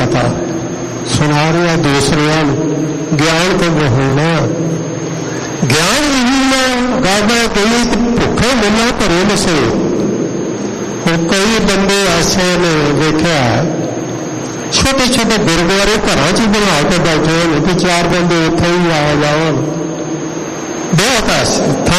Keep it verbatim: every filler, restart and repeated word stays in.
पता, सुना रहा दूसरिया ज्ञान तो होना, ज्ञान नहीं गादा गई भुखे मिलना भरे नसे। कई बंदे ऐसे ने देखा छोटे छोटे गुरुद्वारे घर च बना के बैठे हैं कि चार बंदे उत्थे ही आ जाओ, बहुत ऐसे